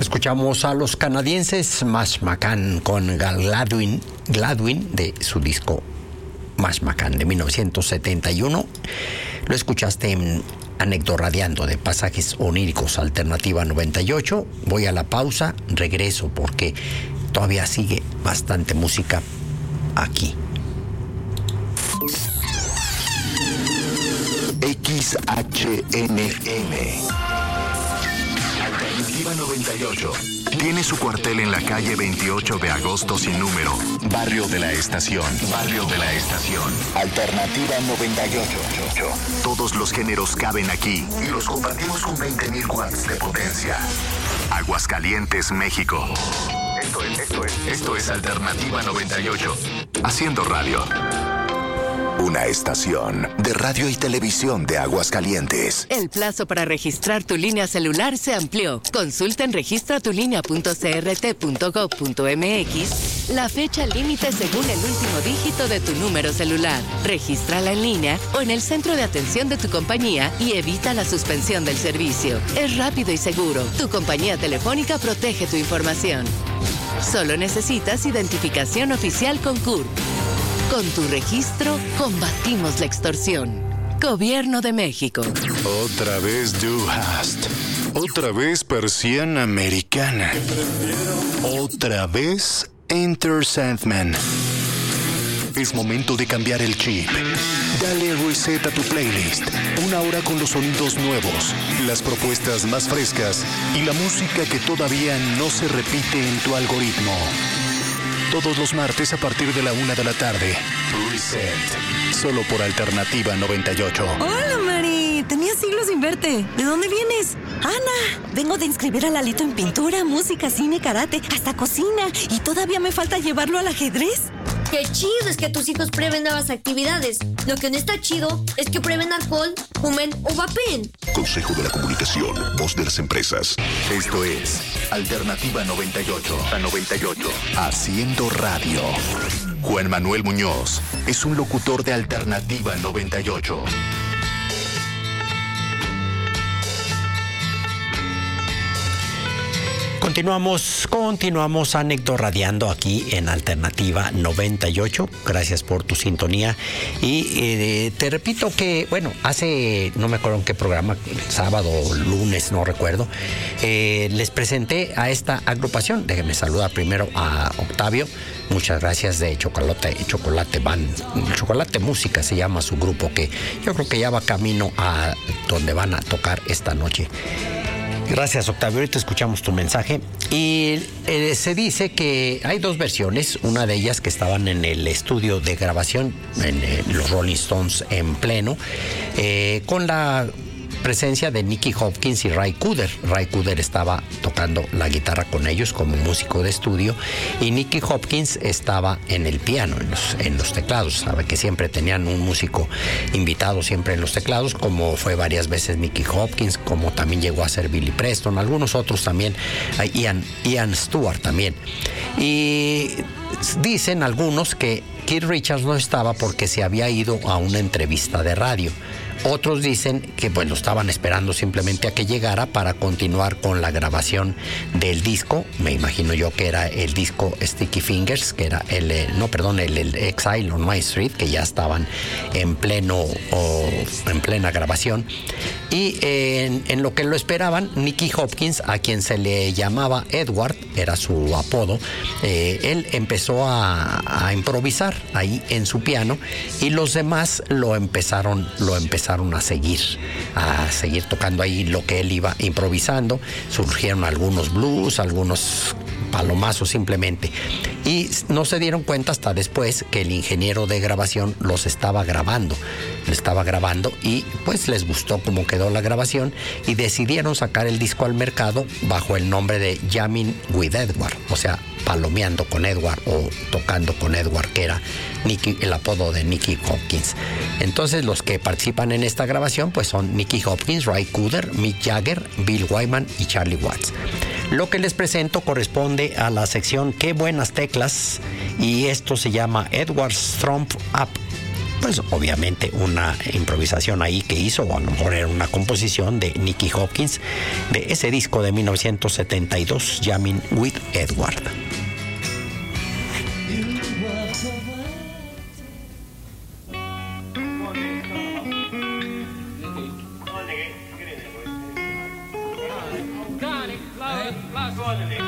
Escuchamos a los canadienses Mash McCann con Gladwin de su disco Mash McCann de 1971. Lo escuchaste en Anecdoradeando de Pasajes Oníricos, Alternativa 98. Voy a la pausa, regreso porque todavía sigue bastante música aquí. XHNM Alternativa 98 tiene su cuartel en la calle 28 de agosto sin número, Barrio de la Estación. Alternativa 98. Todos los géneros caben aquí y los compartimos con 20,000 watts de potencia. Aguascalientes, México. Esto es Alternativa 98. Haciendo radio. Una estación de radio y televisión de Aguascalientes. El plazo para registrar tu línea celular se amplió. Consulta en registratulinea.crt.gov.mx la fecha límite según el último dígito de tu número celular. Regístrala en línea o en el centro de atención de tu compañía y evita la suspensión del servicio. Es rápido y seguro. Tu compañía telefónica protege tu información. Solo necesitas identificación oficial con CURP. Con tu registro, combatimos la extorsión. Gobierno de México. Otra vez Du Hast. Otra vez persiana americana. Otra vez Enter Sandman. Es momento de cambiar el chip. Dale reset a tu playlist. Una hora con los sonidos nuevos, las propuestas más frescas y la música que todavía no se repite en tu algoritmo. Todos los martes a partir de la 1 de la tarde. Reset. Solo por Alternativa 98. Hola, Mari. Tenía siglos sin verte. ¿De dónde vienes? Ana, vengo de inscribir a Lalito en pintura, música, cine, karate, hasta cocina. Y todavía me falta llevarlo al ajedrez. Qué chido es que tus hijos prueben nuevas actividades. Lo que no está chido es que prueben alcohol, fumen o vapeen. Consejo de la Comunicación, voz de las empresas. Esto es Alternativa 98. A 98. Haciendo radio. Juan Manuel Muñoz es un locutor de Alternativa 98. Continuamos anecdoradeando aquí en Alternativa 98. Gracias por tu sintonía. Y te repito que, bueno, hace, no me acuerdo en qué programa, sábado, lunes, no recuerdo, les presenté a esta agrupación. Déjenme saludar primero a Octavio. Muchas gracias, de Chocolate Band. Chocolate Música se llama su grupo, que yo creo que ya va camino a donde van a tocar esta noche. Gracias, Octavio. Ahorita escuchamos tu mensaje. Y se dice que hay dos versiones. Una de ellas que estaban en el estudio de grabación, en los Rolling Stones en pleno, con la presencia de Nicky Hopkins y Ray Cooder. Ray Cooder estaba tocando la guitarra con ellos como músico de estudio y Nicky Hopkins estaba en el piano, en los teclados. Sabe que siempre tenían un músico invitado siempre en los teclados, como fue varias veces Nicky Hopkins, como también llegó a ser Billy Preston, algunos otros también, Ian Stewart también. Y dicen algunos que Keith Richards no estaba porque se había ido a una entrevista de radio. Otros dicen que pues lo estaban esperando simplemente a que llegara para continuar con la grabación del disco. Me imagino yo que era el disco Sticky Fingers, que era el Exile on My Street, que ya estaban en plena grabación. Y en lo que lo esperaban, Nicky Hopkins, a quien se le llamaba Edward, era su apodo, él empezó a improvisar ahí en su piano y los demás lo empezaron a seguir tocando ahí lo que él iba improvisando. Surgieron algunos blues, algunos palomazos simplemente, y no se dieron cuenta hasta después que el ingeniero de grabación los estaba grabando y pues les gustó cómo quedó la grabación y decidieron sacar el disco al mercado bajo el nombre de Jamming with Edward, o sea, palomeando con Edward o tocando con Edward, que era el apodo de Nicky Hopkins. Entonces los que participan en esta grabación pues son Nicky Hopkins, Ray Cooder, Mick Jagger, Bill Wyman y Charlie Watts. Lo que les presento corresponde a la sección Qué buenas teclas, y esto se llama Edward's Trump Up pues obviamente una improvisación ahí que hizo, o a lo mejor era una composición de Nicky Hopkins, de ese disco de 1972, Jamming with Edward. Last one.